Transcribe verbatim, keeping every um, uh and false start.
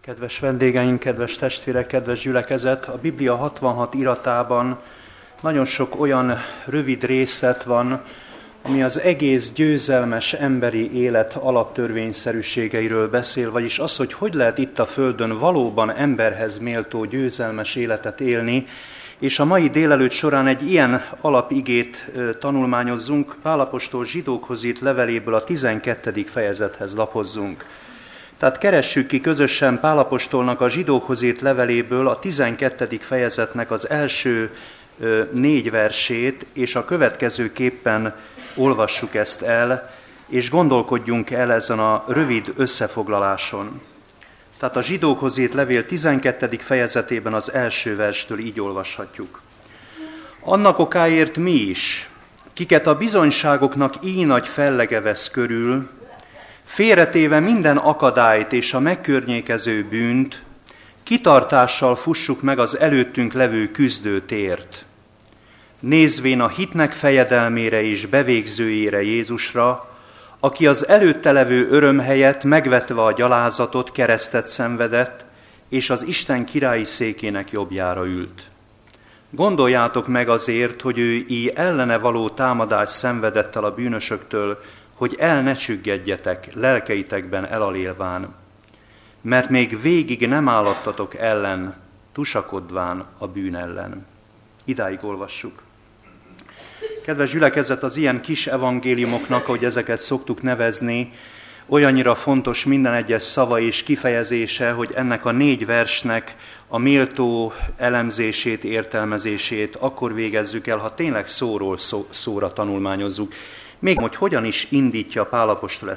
Kedves vendégeink, kedves testvérek, kedves gyülekezet! A Biblia hatvanhat iratában nagyon sok olyan rövid részlet van, ami az egész győzelmes emberi élet alaptörvényszerűségeiről beszél, vagyis az, hogy hogy lehet itt a Földön valóban emberhez méltó győzelmes életet élni, és a mai délelőtt során egy ilyen alapigét tanulmányozzunk, Pál apostol zsidókhoz írt leveléből a tizenkettedik fejezethez lapozzunk. Tehát keressük ki közösen Pál apostolnak a zsidókhoz írt leveléből a tizenkettedik fejezetnek az első négy versét, és a következőképpen olvassuk ezt el, és gondolkodjunk el ezen a rövid összefoglaláson. Tehát a zsidókhoz írt levél tizenkettedik fejezetében az első verstől így olvashatjuk. Annak okáért mi is, kiket a bizonyságoknak így nagy fellege vesz körül, félretéve minden akadályt és a megkörnyékező bűnt, kitartással fussuk meg az előttünk levő küzdőtért. Nézvén a hitnek fejedelmére és bevégzőjére Jézusra, aki az előtte levő öröm helyett megvetve a gyalázatot, keresztet szenvedett, és az Isten királyi székének jobbjára ült. Gondoljátok meg azért, hogy ő így ellene való támadást szenvedett el a bűnösöktől, hogy el ne csüggedjetek lelkeitekben elalélván, mert még végig nem állattatok ellen, tusakodván a bűn ellen. Idáig olvassuk. Kedves gyülekezet, az ilyen kis evangéliumoknak, ahogy ezeket szoktuk nevezni, olyannyira fontos minden egyes szava és kifejezése, hogy ennek a négy versnek a méltó elemzését, értelmezését akkor végezzük el, ha tényleg szóról szó, szóra tanulmányozzuk. Még hogy hogyan is indítja Pál apostol